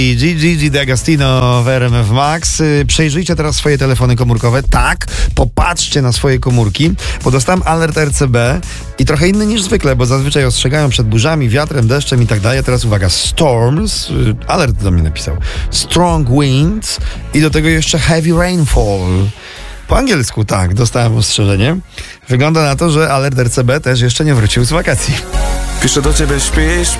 Gigi D'Agostino w RMF Max. Przejrzyjcie teraz swoje telefony komórkowe. Tak, popatrzcie na swoje komórki, bo dostałem alert RCB i trochę inny niż zwykle, bo zazwyczaj ostrzegają przed burzami, wiatrem, deszczem i tak dalej. Teraz uwaga, storms, alert do mnie napisał, strong winds i do tego jeszcze heavy rainfall. Po angielsku tak, dostałem ostrzeżenie. Wygląda na to, że alert RCB też jeszcze nie wrócił z wakacji. Piszę do ciebie, śpisz?